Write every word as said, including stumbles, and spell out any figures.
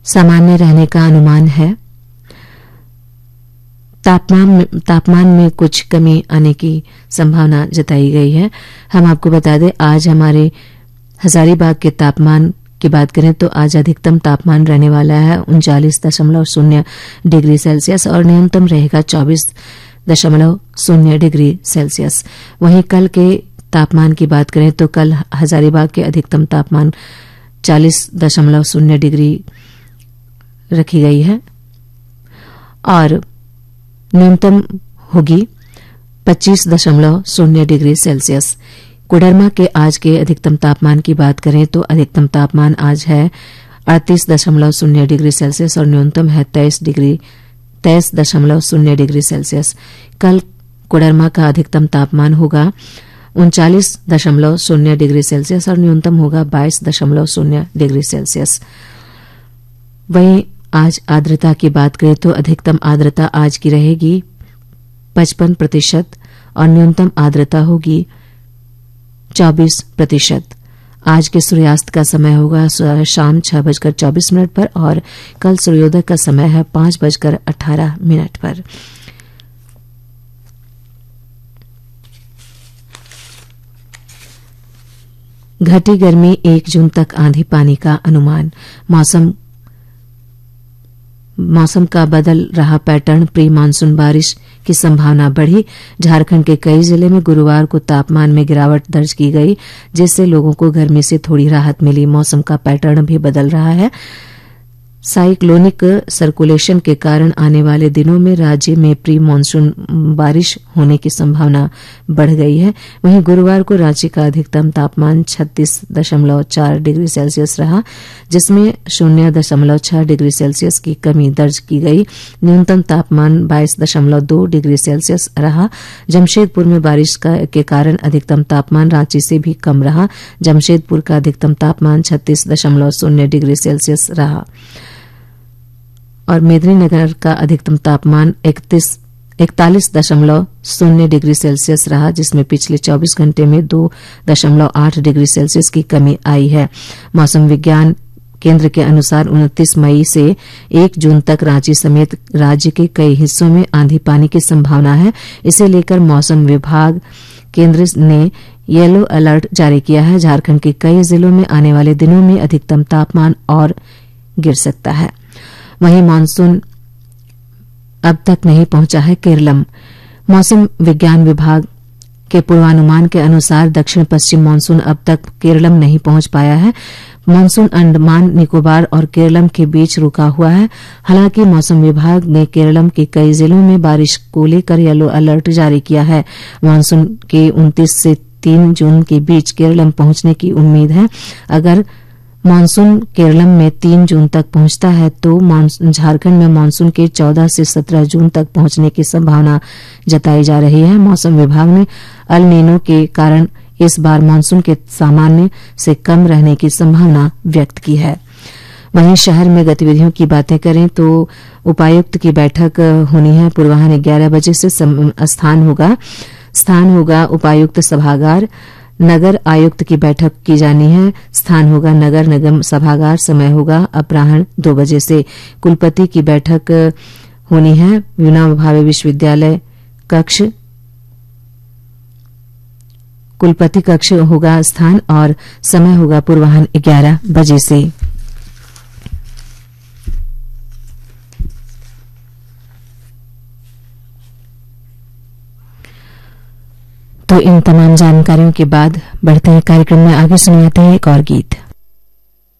सामान्य रहने का अनुमान है। तापमान तापमान में कुछ कमी आने की संभावना जताई गई है। हम आपको बता दें, आज हमारे हजारीबाग के तापमान की बात करें तो आज अधिकतम तापमान रहने वाला है उनचालीस दशमलव शून्य डिग्री सेल्सियस और न्यूनतम रहेगा चौबीस दशमलव शून्य डिग्री सेल्सियस। वहीं कल के तापमान की बात करें तो कल हजारीबाग के अधिकतम तापमान चालीस दशमलव शून्य डिग्री रखी गई है और न्यूनतम होगी पच्चीस दशमलव शून्य डिग्री सेल्सियस। कोडरमा के आज के अधिकतम तापमान की बात करें तो अधिकतम तापमान आज है अड़तीस दशमलव शून्य डिग्री सेल्सियस और न्यूनतम है तेईस डिग्री तेईस दशमलव शून्य डिग्री सेल्सियस। कल कोडरमा का अधिकतम तापमान होगा उनचालीस दशमलव शून्य डिग्री सेल्सियस और न्यूनतम होगा बाईस दशमलव शून्य डिग्री सेल्सियस। वहीं आज आर्द्रता की बात करें तो अधिकतम आर्द्रता आज की रहेगी पचपन प्रतिशत और न्यूनतम आर्द्रता होगी चौबीस प्रतिशत। आज के सूर्यास्त का समय होगा शाम छह बजकर चौबीस मिनट पर और कल सूर्योदय का समय है पांच बजकर अठारह मिनट पर। घटी गर्मी, एक जून तक आंधी पानी का अनुमान। मौसम मौसम का बदल रहा पैटर्न, प्री मानसून बारिश की संभावना बढ़ी। झारखंड के कई जिले में गुरुवार को तापमान में गिरावट दर्ज की गई, जिससे लोगों को गर्मी से थोड़ी राहत मिली। मौसम का पैटर्न भी बदल रहा है। साइक्लोनिक सर्कुलेशन के कारण आने वाले दिनों में राज्य में प्री मानसून बारिश होने की संभावना बढ़ गई है। वहीं गुरुवार को रांची का अधिकतम तापमान छत्तीस दशमलव चार डिग्री सेल्सियस रहा, जिसमें शून्य दशमलव छह डिग्री सेल्सियस की कमी दर्ज की गई। न्यूनतम तापमान बाईस दशमलव दो डिग्री सेल्सियस रहा। जमशेदपुर में बारिश के कारण अधिकतम तापमान रांची से भी कम रहा। जमशेदपुर का अधिकतम तापमान छत्तीस दशमलव शून्य डिग्री सेल्सियस रहा और मेदिनीनगर का अधिकतम तापमान इकतीस इकतालीस दशमलव शून्य डिग्री सेल्सियस रहा, जिसमें पिछले चौबीस घंटे में दो दशमलव आठ डिग्री सेल्सियस की कमी आई है। मौसम विज्ञान केंद्र के अनुसार उनतीस मई से एक जून तक रांची समेत राज्य के कई हिस्सों में आंधी पानी की संभावना है। इसे लेकर मौसम विभाग केंद्र ने येलो अलर्ट जारी किया है। झारखंड के कई जिलों में आने वाले दिनों में अधिकतम तापमान और गिर सकता है। वहीं मानसून अब तक नहीं पहुंचा है केरलम। मौसम विज्ञान विभाग के पूर्वानुमान के अनुसार दक्षिण पश्चिम मानसून अब तक केरलम नहीं पहुंच पाया है। मानसून अंडमान निकोबार और केरलम के बीच रुका हुआ है। हालांकि मौसम विभाग ने केरलम के कई जिलों में बारिश को लेकर येलो अलर्ट जारी किया है। मानसून के उनतीस से तीन जून के बीच केरलम पहुंचने की उम्मीद है। अगर मानसून केरलम में तीन जून तक पहुंचता है तो झारखंड में मानसून के चौदह से सत्रह जून तक पहुंचने की संभावना जताई जा रही है। मौसम विभाग ने अल नीनो के कारण इस बार मानसून के सामान्य से कम रहने की संभावना व्यक्त की है। वहीं शहर में गतिविधियों की बातें करें तो उपायुक्त की बैठक होनी है। पूर्वाह्न ग्यारह बजे से स्थान होगा स्थान होगा उपायुक्त सभागार। नगर आयुक्त की बैठक की जानी है। स्थान होगा नगर निगम सभागार। समय होगा अपराह्न दो बजे से। कुलपति की बैठक होनी है विनोबा भावे विश्वविद्यालय कक्ष। कुलपति कक्ष होगा स्थान और समय होगा पूर्वाह्न ग्यारह बजे से। तो इन तमाम जानकारियों के बाद बढ़ते हैं कार्यक्रम में आगे। सुनाते हैं एक और गीत।